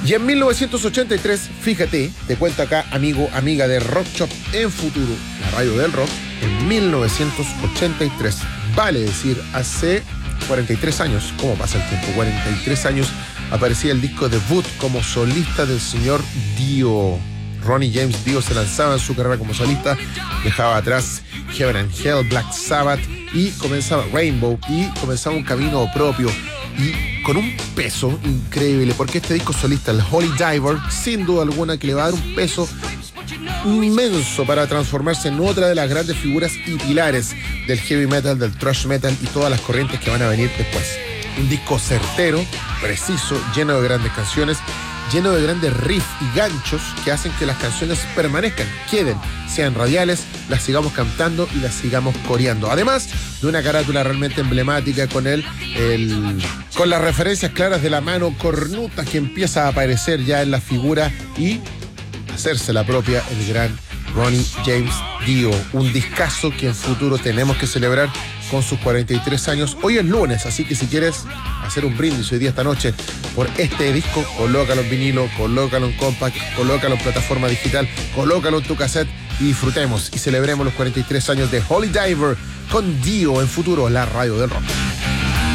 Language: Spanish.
Y en 1983, fíjate, te cuento acá, amigo, amiga de Rock Shop en Futuro, la radio del rock, en 1983, vale decir, hace 43 años, ¿cómo pasa el tiempo? 43 años, aparecía el disco debut como solista del señor Dio. Ronnie James Dio se lanzaba en su carrera como solista, dejaba atrás Heaven and Hell, Black Sabbath, y comenzaba Rainbow, y comenzaba un camino propio, y con un peso increíble, porque este disco solista, el Holy Diver, sin duda alguna que le va a dar un peso inmenso para transformarse en otra de las grandes figuras y pilares del heavy metal, del thrash metal y todas las corrientes que van a venir después. Un disco certero, preciso, lleno de grandes canciones, lleno de grandes riffs y ganchos que hacen que las canciones permanezcan, queden, sean radiales, las sigamos cantando y las sigamos coreando. Además de una carátula realmente emblemática con con las referencias claras de la mano cornuta que empieza a aparecer ya en la figura y hacerse la propia el gran Ronnie James Dio. Un discazo que en Futuro tenemos que celebrar con sus 43 años. Hoy es lunes, así que si quieres hacer un brindis hoy día, esta noche, por este disco, colócalo en vinilo, colócalo en compact, colócalo en plataforma digital, colócalo en tu cassette y disfrutemos y celebremos los 43 años de Holy Diver con Dio en Futuro, la radio del rock.